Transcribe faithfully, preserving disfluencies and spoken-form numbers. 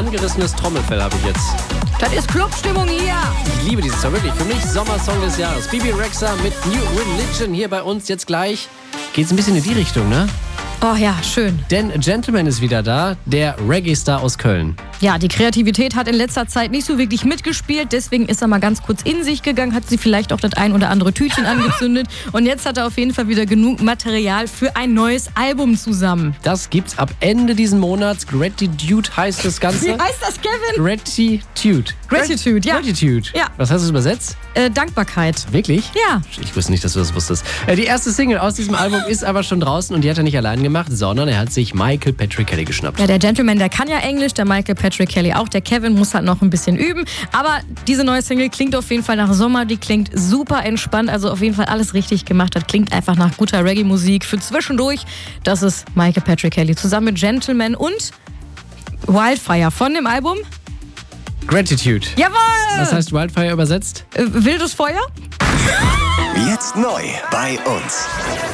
angerissenes Trommelfell habe ich jetzt. Das ist Clubstimmung hier. Ich liebe dieses Song, wirklich. Für mich Sommersong des Jahres. Bebe Rexha mit New Religion hier bei uns. Jetzt gleich geht's ein bisschen in die Richtung, ne? Oh ja, schön. Denn Gentleman ist wieder da, der Reggae-Star aus Köln. Ja, die Kreativität hat in letzter Zeit nicht so wirklich mitgespielt. Deswegen ist er mal ganz kurz in sich gegangen, hat sie vielleicht auch das ein oder andere Tütchen angezündet. Und jetzt hat er auf jeden Fall wieder genug Material für ein neues Album zusammen. Das gibt's ab Ende diesen Monats. Gratitude heißt das Ganze. Wie heißt das, Kevin? Gratitude. Gratitude, ja. Gratitude. Ja. Was heißt das übersetzt? Äh, Dankbarkeit. Wirklich? Ja. Ich wusste nicht, dass du das wusstest. Äh, die erste Single aus diesem Album ist aber schon draußen und die hat er nicht allein gemacht, sondern er hat sich Michael Patrick Kelly geschnappt. Ja, der Gentleman, der kann ja Englisch, der Michael Patrick Kelly auch. Der Kevin muss halt noch ein bisschen üben. Aber diese neue Single klingt auf jeden Fall nach Sommer. Die klingt super entspannt. Also auf jeden Fall alles richtig gemacht. Das klingt einfach nach guter Reggae-Musik für zwischendurch. Das ist Michael Patrick Kelly zusammen mit Gentleman und Wildfire von dem Album Gratitude. Jawohl! Was heißt Wildfire übersetzt? Äh, wildes Feuer? Jetzt neu bei uns.